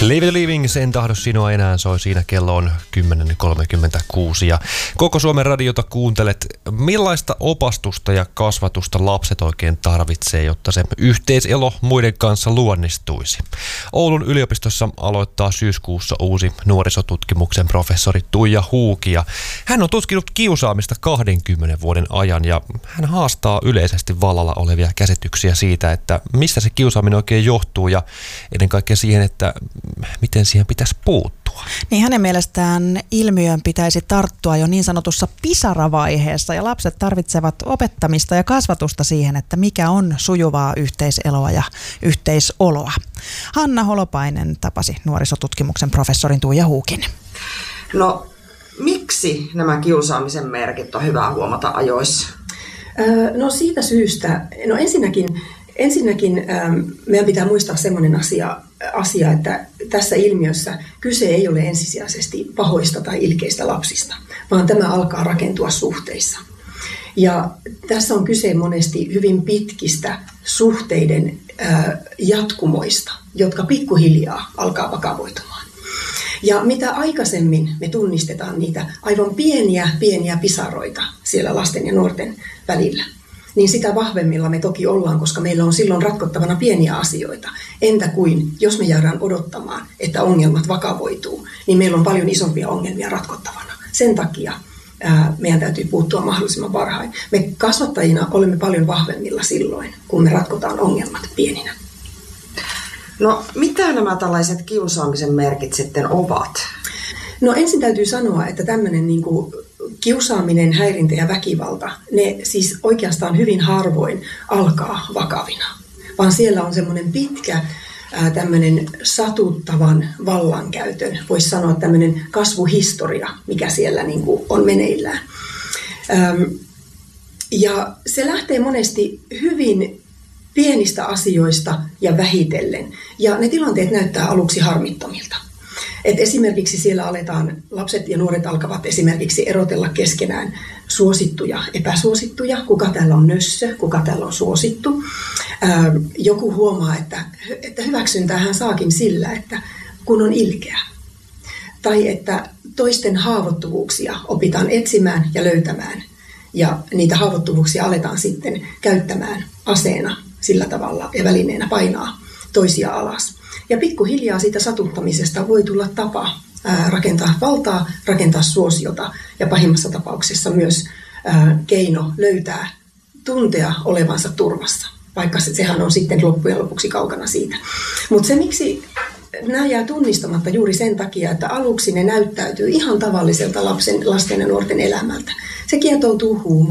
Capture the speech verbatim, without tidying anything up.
Live the Living, sen tahdo sinua enää soi, siinä kello on kymmenen kolmekymmentäkuusi ja koko Suomen radiota kuuntelet. Millaista opastusta ja kasvatusta lapset oikein tarvitsee, jotta se yhteiselo muiden kanssa luonnistuisi? Oulun yliopistossa aloittaa syyskuussa uusi nuorisotutkimuksen professori Tuija Huuki ja hän on tutkinut kiusaamista kahdenkymmenen vuoden ajan ja hän haastaa yleisesti vallalla olevia käsityksiä siitä, että mistä se kiusaaminen oikein johtuu ja ennen kaikkea siihen, että miten siihen pitäisi puuttua. Niin hänen mielestään ilmiöön pitäisi tarttua jo niin sanotussa pisaravaiheessa ja lapset tarvitsevat opettamista ja kasvatusta siihen, että mikä on sujuvaa yhteiseloa ja yhteisoloa. Hanna Holopainen tapasi nuorisotutkimuksen professorin Tuija Huukin. No, miksi nämä kiusaamisen merkit on hyvä huomata ajoissa? Öö, no siitä syystä, no ensinnäkin Ensinnäkin ähm, meidän pitää muistaa sellainen asia, asia, että tässä ilmiössä kyse ei ole ensisijaisesti pahoista tai ilkeistä lapsista, vaan tämä alkaa rakentua suhteissa. Ja tässä on kyse monesti hyvin pitkistä suhteiden äh, jatkumoista, jotka pikkuhiljaa alkaa vakavoitumaan. Ja mitä aikaisemmin me tunnistetaan niitä aivan pieniä, pieniä pisaroita siellä lasten ja nuorten välillä, niin sitä vahvemmilla me toki ollaan, koska meillä on silloin ratkottavana pieniä asioita. Entä kuin, jos me jäädään odottamaan, että ongelmat vakavoituu, niin meillä on paljon isompia ongelmia ratkottavana. Sen takia ää, meidän täytyy puuttua mahdollisimman varhain. Me kasvattajina olemme paljon vahvemmilla silloin, kun me ratkotaan ongelmat pieninä. No, mitä nämä tällaiset kiusaamisen merkit sitten ovat? No ensin täytyy sanoa, että tämmöinen niin kuin kiusaaminen, häirintä ja väkivalta, ne siis oikeastaan hyvin harvoin alkaa vakavina, vaan siellä on semmoinen pitkä ää, tämmöinen satuttavan vallankäytön, voisi sanoa tämmöinen kasvuhistoria, mikä siellä niin kuin on meneillään. Ähm, ja se lähtee monesti hyvin pienistä asioista ja vähitellen, ja ne tilanteet näyttää aluksi harmittomilta. Et esimerkiksi siellä aletaan, lapset ja nuoret alkavat esimerkiksi erotella keskenään suosittuja, epäsuosittuja, kuka täällä on nössö, kuka täällä on suosittu. Ää, joku huomaa, että, että hyväksyntää hän saakin sillä, että kun on ilkeä. Tai että toisten haavoittuvuuksia opitaan etsimään ja löytämään. Ja niitä haavoittuvuuksia aletaan sitten käyttämään aseena sillä tavalla ja välineenä painaa toisia alas. Ja pikkuhiljaa siitä satuttamisesta voi tulla tapa ää, rakentaa valtaa, rakentaa suosiota ja pahimmassa tapauksessa myös ää, keino löytää, tuntea olevansa turvassa, vaikka se, sehän on sitten loppujen lopuksi kaukana siitä. Mutta se, miksi nämä jää tunnistamatta juuri sen takia, että aluksi ne näyttäytyy ihan tavalliselta lapsen, lasten ja nuorten elämältä. Se kietoutuu huumoon.